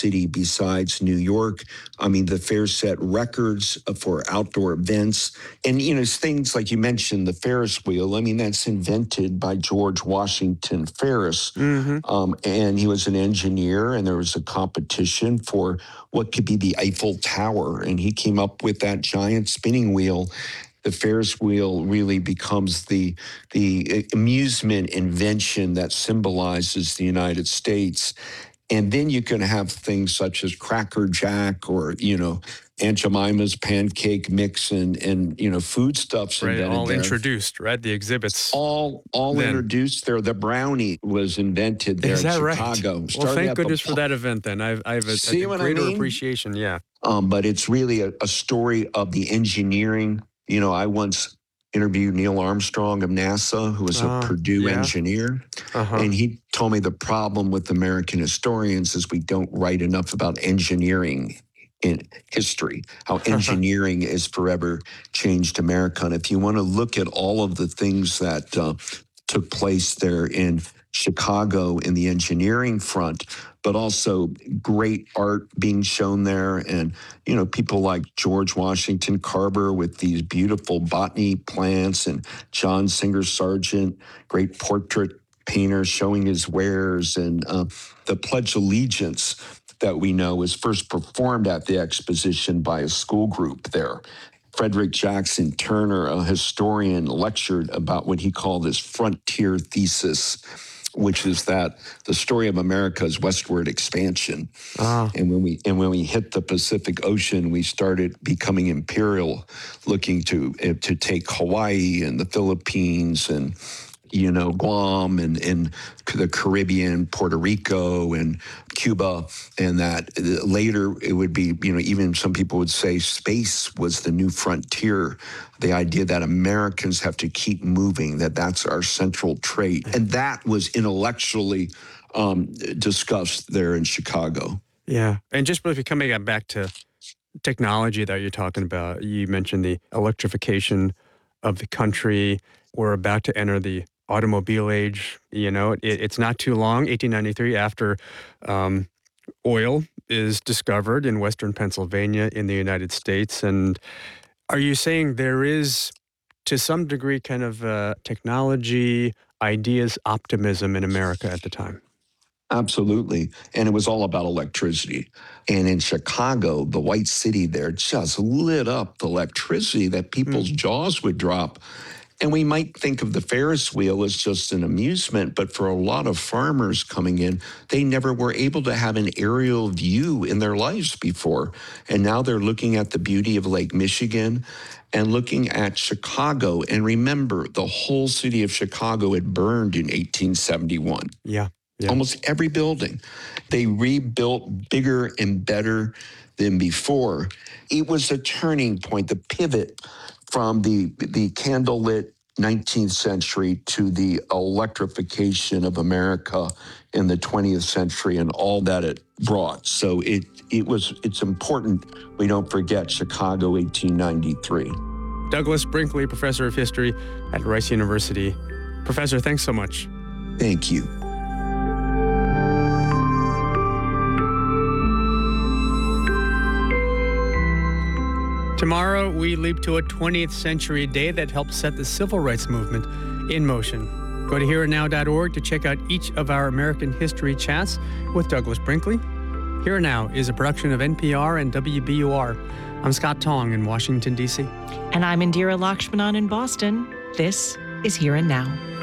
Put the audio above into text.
city besides New York. I mean, the fair set records for outdoor events. And, things like you mentioned, the Ferris wheel. I mean, that's invented by George Washington Ferris. And he was an engineer, and there was a competition for what could be the Eiffel Tower. And he came up with that giant spinning wheel. The Ferris wheel really becomes the amusement invention that symbolizes the United States. And then you can have things such as Cracker Jack or, Aunt Jemima's pancake mix and foodstuffs invented all there. Introduced, right? The exhibits. All introduced there. The brownie was invented there in Chicago. Right? Well, thank goodness for that event then. I have a greater appreciation, yeah. But it's really a story of the engineering. I once interviewed Neil Armstrong of NASA, who was a Purdue engineer. And he told me the problem with American historians is we don't write enough about engineering in history, how engineering has forever changed America. And if you want to look at all of the things that took place there in Chicago in the engineering front, but also great art being shown there. And, people like George Washington Carver with these beautiful botany plants, and John Singer Sargent, great portrait painter showing his wares, and the Pledge of Allegiance that we know was first performed at the exposition by a school group there. Frederick Jackson Turner, a historian, lectured about what he called his frontier thesis, which is that the story of America's westward expansion. And when we hit the Pacific Ocean, we started becoming imperial, looking to take Hawaii and the Philippines and Guam and the Caribbean, Puerto Rico and Cuba, and that later it would be, even some people would say space was the new frontier. The idea that Americans have to keep moving, that's our central trait. And that was intellectually discussed there in Chicago. Yeah. And just briefly coming back to technology that you're talking about, you mentioned the electrification of the country. We're about to enter the automobile age. It's not too long, 1893, after oil is discovered in western Pennsylvania in the United States. And are you saying there is, to some degree, kind of technology, ideas, optimism in America at the time? Absolutely. And it was all about electricity. And in Chicago, the White City there just lit up the electricity that people's jaws would drop. And we might think of the Ferris wheel as just an amusement, but for a lot of farmers coming in, they never were able to have an aerial view in their lives before. And now they're looking at the beauty of Lake Michigan and looking at Chicago. And remember, the whole city of Chicago had burned in 1871. Yeah. Almost every building. They rebuilt bigger and better than before. It was a turning point, the pivot from the candlelit 19th century to the electrification of America in the 20th century and all that it brought. So it's important we don't forget Chicago 1893. Douglas Brinkley, professor of history at Rice University. Professor, thanks so much. Thank you. Tomorrow, we leap to a 20th century day that helped set the civil rights movement in motion. Go to hereandnow.org to check out each of our American history chats with Douglas Brinkley. Here and Now is a production of NPR and WBUR. I'm Scott Tong in Washington, D.C. And I'm Indira Lakshmanan in Boston. This is Here and Now.